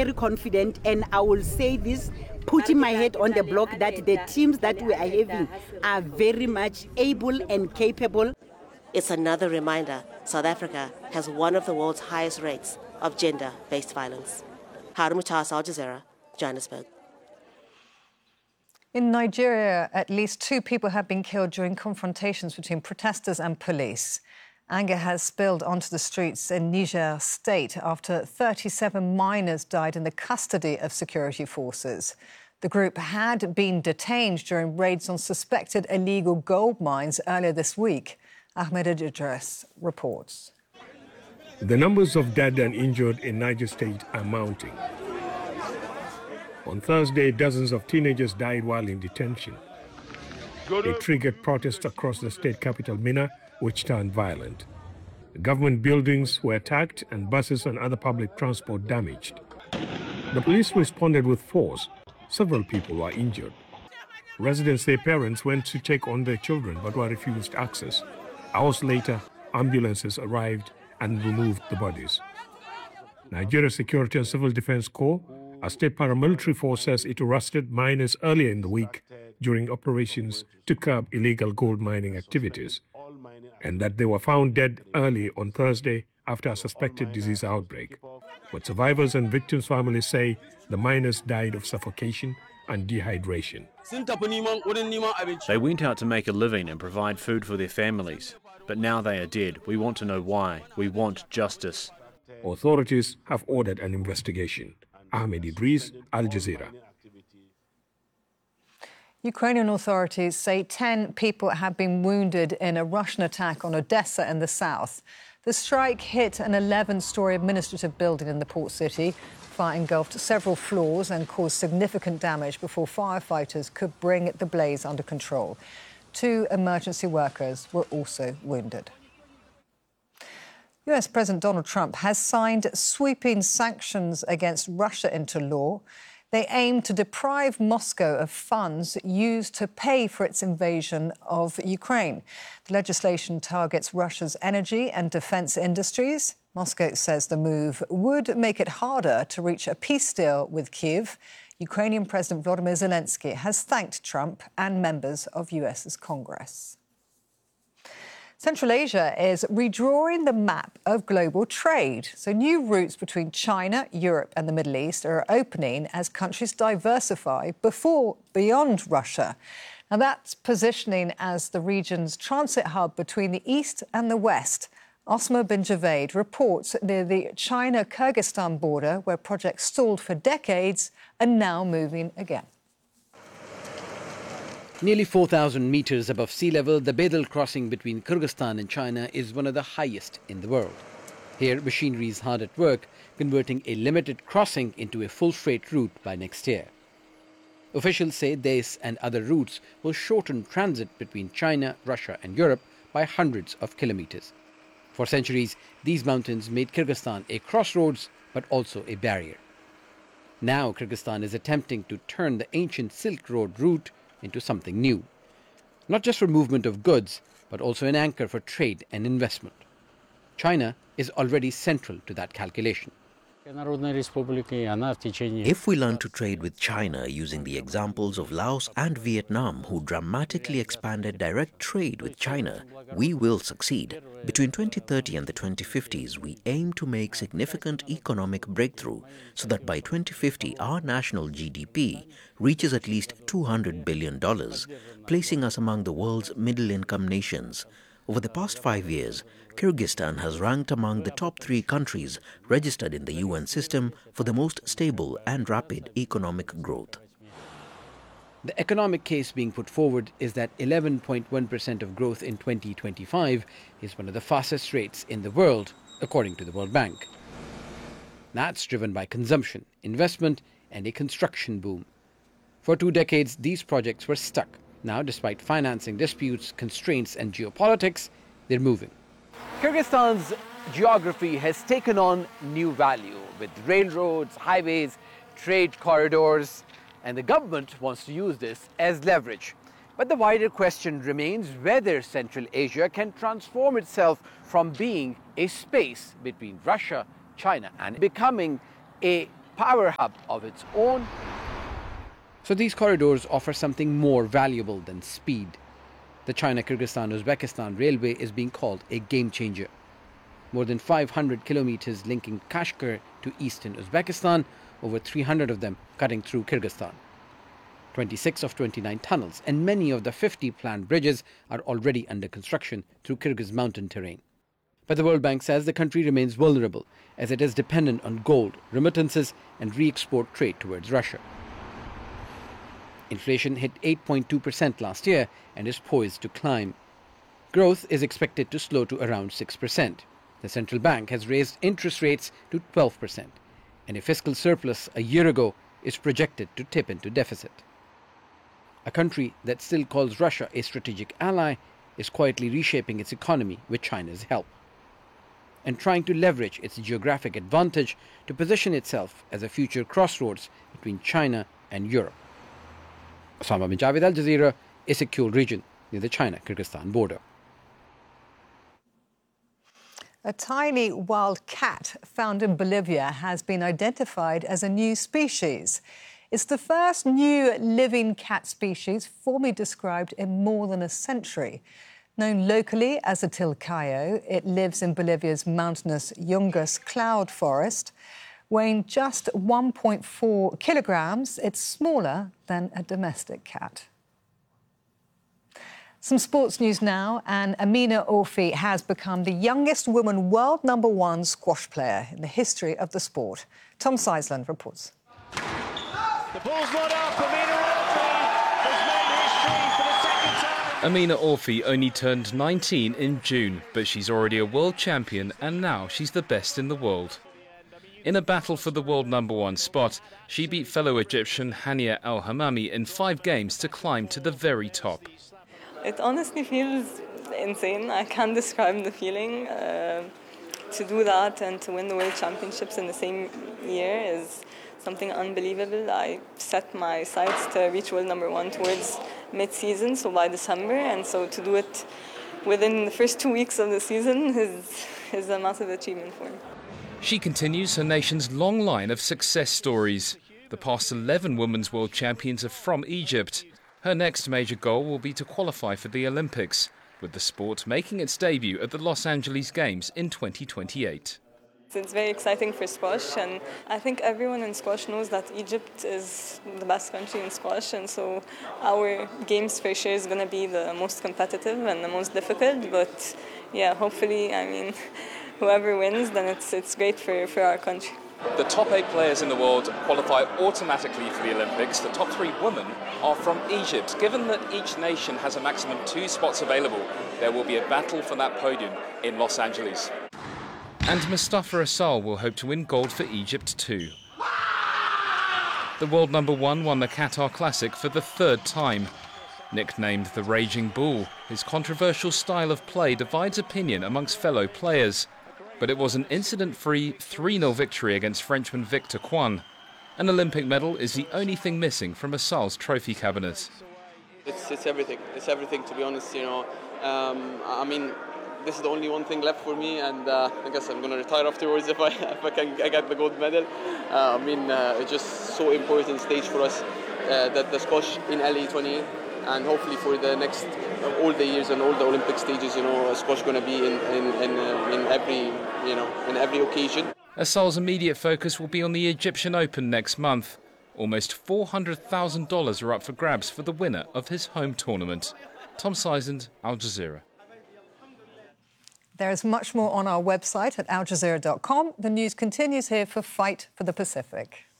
very confident, and I will say this, putting my head on the block, that the teams that we are having are very much able and capable. It's another reminder South Africa has one of the world's highest rates of gender-based violence. Harun Mutas, Al Jazeera, Johannesburg. In Nigeria, at least 2 people have been killed during confrontations between protesters and police. Anger has spilled onto the streets in Niger State after 37 miners died in the custody of security forces. The group had been detained during raids on suspected illegal gold mines earlier this week. Ahmed Idris reports. The numbers of dead and injured in Niger State are mounting. On Thursday, dozens of teenagers died while in detention. It triggered protests across the state capital, Minna, which turned violent. Government buildings were attacked and buses and other public transport damaged. The police responded with force. Several people were injured. Residents say parents went to check on their children but were refused access. Hours later, ambulances arrived and removed the bodies. Nigeria Security and Civil Defense Corps, a state paramilitary force, says it arrested miners earlier in the week during operations to curb illegal gold mining activities, and that they were found dead early on Thursday after a suspected disease outbreak. But survivors and victims' families say the miners died of suffocation and dehydration. They went out to make a living and provide food for their families. But now they are dead. We want to know why. We want justice. Authorities have ordered an investigation. Ahmed Idris, Al Jazeera. Ukrainian authorities say 10 people have been wounded in a Russian attack on Odessa in the south. The strike hit an 11-storey administrative building in the port city. Fire engulfed several floors and caused significant damage before firefighters could bring the blaze under control. 2 emergency workers were also wounded. US President Donald Trump has signed sweeping sanctions against Russia into law. They aim to deprive Moscow of funds used to pay for its invasion of Ukraine. The legislation targets Russia's energy and defense industries. Moscow says the move would make it harder to reach a peace deal with Kyiv. Ukrainian President Volodymyr Zelensky has thanked Trump and members of US's Congress. Central Asia is redrawing the map of global trade. So new routes between China, Europe and the Middle East are opening as countries diversify beyond Russia. Now that's positioning as the region's transit hub between the East and the West. Osma bin Javaid reports near the China-Kyrgyzstan border, where projects stalled for decades are now moving again. Nearly 4,000 metres above sea level, the Bedel crossing between Kyrgyzstan and China is one of the highest in the world. Here, machinery is hard at work, converting a limited crossing into a full freight route by next year. Officials say this and other routes will shorten transit between China, Russia and Europe by hundreds of kilometres. For centuries, these mountains made Kyrgyzstan a crossroads, but also a barrier. Now Kyrgyzstan is attempting to turn the ancient Silk Road route into something new. Not just for movement of goods, but also an anchor for trade and investment. China is already central to that calculation. If we learn to trade with China using the examples of Laos and Vietnam, who dramatically expanded direct trade with China, we will succeed. Between 2030 and the 2050s, we aim to make significant economic breakthrough so that by 2050, our national GDP reaches at least $200 billion, placing us among the world's middle-income nations. Over the past 5 years, Kyrgyzstan has ranked among the top 3 countries registered in the UN system for the most stable and rapid economic growth. The economic case being put forward is that 11.1% of growth in 2025 is one of the fastest rates in the world, according to the World Bank. That's driven by consumption, investment, and a construction boom. For 2 decades, these projects were stuck. Now, despite financing disputes, constraints, and geopolitics, they're moving. Kyrgyzstan's geography has taken on new value with railroads, highways, trade corridors, and the government wants to use this as leverage. But the wider question remains whether Central Asia can transform itself from being a space between Russia, China, and becoming a power hub of its own. So these corridors offer something more valuable than speed. The China-Kyrgyzstan-Uzbekistan railway is being called a game changer. More than 500 kilometers linking Kashgar to eastern Uzbekistan, over 300 of them cutting through Kyrgyzstan. 26 of 29 tunnels and many of the 50 planned bridges are already under construction through Kyrgyz mountain terrain. But the World Bank says the country remains vulnerable as it is dependent on gold, remittances and re-export trade towards Russia. Inflation hit 8.2% last year and is poised to climb. Growth is expected to slow to around 6%. The central bank has raised interest rates to 12%, and a fiscal surplus a year ago is projected to tip into deficit. A country that still calls Russia a strategic ally is quietly reshaping its economy with China's help and trying to leverage its geographic advantage to position itself as a future crossroads between China and Europe. Osama bin Javed, Al Jazeera, Isikyul region near the China-Kyrgyzstan border. A tiny wild cat found in Bolivia has been identified as a new species. It's the first new living cat species formally described in more than a century. Known locally as a tilcayo, it lives in Bolivia's mountainous Yungas cloud forest. Weighing just 1.4 kilograms, it's smaller than a domestic cat. Some sports news now, and Amina Orfi has become the youngest woman world #1 squash player in the history of the sport. Tom Seisland reports. The ball's not up. Amina Orfi has made history for the second time. Amina Orfi only turned 19 in June, but she's already a world champion and now she's the best in the world. In a battle for the world #1 spot, she beat fellow Egyptian Hania El Hammami in 5 games to climb to the very top. It honestly feels insane. I can't describe the feeling. To do that and to win the World Championships in the same year is something unbelievable. I set my sights to reach world #1 towards mid-season, so by December, and so to do it within the first 2 weeks of the season is a massive achievement for me. She continues her nation's long line of success stories. The past 11 women's world champions are from Egypt. Her next major goal will be to qualify for the Olympics, with the sport making its debut at the Los Angeles Games in 2028. It's very exciting for squash, and I think everyone in squash knows that Egypt is the best country in squash, and so our games for sure is going to be the most competitive and the most difficult, but yeah, hopefully, I mean, whoever wins, then it's great for our country. The top 8 players in the world qualify automatically for the Olympics. The top 3 women are from Egypt. Given that each nation has a maximum 2 spots available, there will be a battle for that podium in Los Angeles. And Mustafa Asal will hope to win gold for Egypt too. The world #1 won the Qatar Classic for the 3rd time. Nicknamed the Raging Bull, his controversial style of play divides opinion amongst fellow players. But it was an incident-free 3-0 victory against Frenchman Victor Kwan. An Olympic medal is the only thing missing from Asal's trophy cabinet. It's everything. It's everything, to be honest. You know, I mean, this is the only one thing left for me, and I guess I'm going to retire afterwards if I can get the gold medal. I mean, it's just so important stage for us that the squash in LA 28, and hopefully for the next all the years and all the Olympic stages, you know, squash going to be in every occasion. Asal's immediate focus will be on the Egyptian Open next month. Almost $400,000 are up for grabs for the winner of his home tournament. Tom Seisland, Al Jazeera. There is much more on our website at aljazeera.com. The news continues here for Fight for the Pacific.